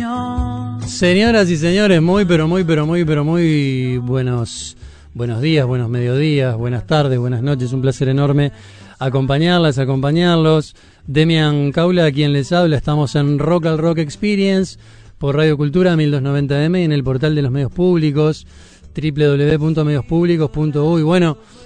Señoras y señores, muy buenos días, buenos mediodías, buenas tardes, buenas noches. Un placer enorme acompañarlos. Demian Caula, a quien les habla. Estamos en Rock al Rock Experience por Radio Cultura 1290M y en el portal de los medios públicos www.mediospublicos.uy. Bueno,